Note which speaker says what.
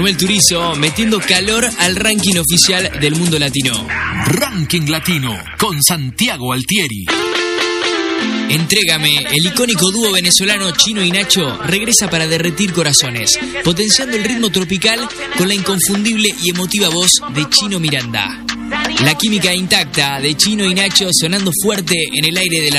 Speaker 1: Manuel Turizo metiendo calor al ranking oficial del mundo latino.
Speaker 2: Ranking Latino con Santiago Altieri.
Speaker 1: Entrégame, el icónico dúo venezolano Chino y Nacho regresa para derretir corazones, potenciando el ritmo tropical con la inconfundible y emotiva voz de Chino Miranda. La química intacta de Chino y Nacho sonando fuerte en el aire de la